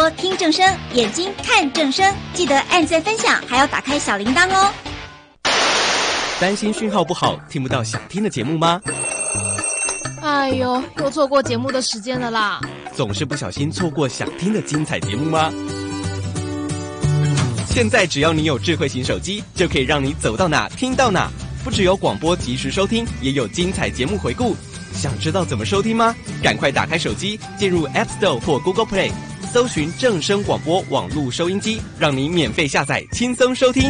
朵听正声，眼睛看正声，记得按赞分享，还要打开小铃铛哦。 担心讯号不好，听不到想听的节目吗？ 哎呦，又错过节目的时间了啦！ 总是不小心错过想听的精彩节目吗？现在只要你有智慧型手机，就可以让你走到哪听到哪。不只有广播及时收听，也有精彩节目回顾。想知道怎么收听吗？赶快打开手机，进入 App Store 或 Google Play， 搜寻正声广播网络收音机，让你免费下载，轻松收听。